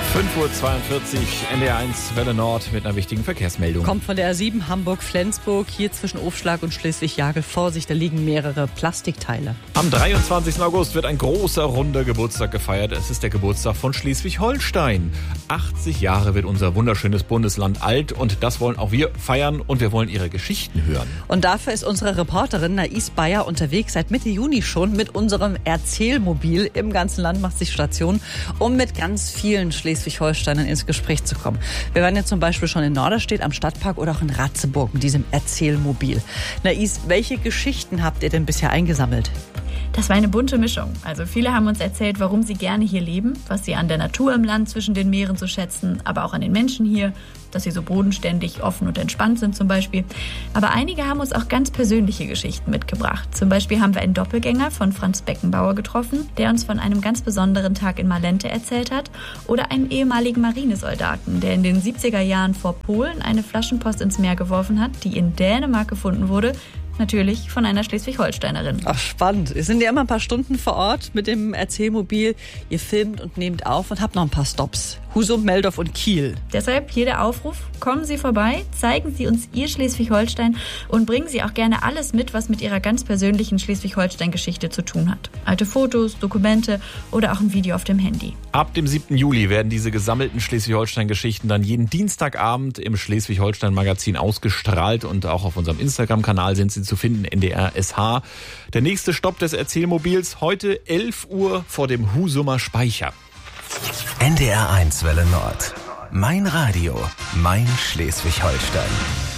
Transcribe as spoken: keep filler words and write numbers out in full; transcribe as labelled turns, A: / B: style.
A: fünf Uhr zweiundvierzig, N D R eins Welle Nord mit einer wichtigen Verkehrsmeldung.
B: Kommt von der R sieben Hamburg-Flensburg, hier zwischen Ofschlag und Schleswig-Jagel. Vorsicht, da liegen mehrere Plastikteile.
A: Am dreiundzwanzigsten August wird ein großer, runder Geburtstag gefeiert. Es ist der Geburtstag von Schleswig-Holstein. achtzig Jahre wird unser wunderschönes Bundesland alt und das wollen auch wir feiern und wir wollen ihre Geschichten hören.
B: Und dafür ist unsere Reporterin Nais Bayer unterwegs, seit Mitte Juni schon mit unserem Erzählmobil. Im ganzen Land macht sie Station, um mit ganz vielen Schleswig-Holsteinern ins Gespräch zu kommen. Wir waren jetzt zum Beispiel schon in Norderstedt am Stadtpark oder auch in Ratzeburg mit diesem Erzählmobil. Nais, welche Geschichten habt ihr denn bisher eingesammelt?
C: Das war eine bunte Mischung. Also viele haben uns erzählt, warum sie gerne hier leben, was sie an der Natur im Land zwischen den Meeren so schätzen, aber auch an den Menschen hier, dass sie so bodenständig, offen und entspannt sind zum Beispiel. Aber einige haben uns auch ganz persönliche Geschichten mitgebracht. Zum Beispiel haben wir einen Doppelgänger von Franz Beckenbauer getroffen, der uns von einem ganz besonderen Tag in Malente erzählt hat. Oder einen ehemaligen Marinesoldaten, der in den siebziger Jahren vor Polen eine Flaschenpost ins Meer geworfen hat, die in Dänemark gefunden wurde. Natürlich von einer Schleswig-Holsteinerin.
B: Ach, spannend. Wir sind ja immer ein paar Stunden vor Ort mit dem Erzählmobil. Ihr filmt und nehmt auf und habt noch ein paar Stops. Husum, Meldorf und Kiel.
C: Deshalb hier der Aufruf, kommen Sie vorbei, zeigen Sie uns Ihr Schleswig-Holstein und bringen Sie auch gerne alles mit, was mit Ihrer ganz persönlichen Schleswig-Holstein-Geschichte zu tun hat. Alte Fotos, Dokumente oder auch ein Video auf dem Handy.
A: Ab dem siebten Juli werden diese gesammelten Schleswig-Holstein-Geschichten dann jeden Dienstagabend im Schleswig-Holstein-Magazin ausgestrahlt und auch auf unserem Instagram-Kanal sind sie zu finden, N D R S H. Der nächste Stopp des Erzählmobils heute elf Uhr vor dem Husumer Speicher.
D: N D R eins Welle Nord. Mein Radio, mein Schleswig-Holstein.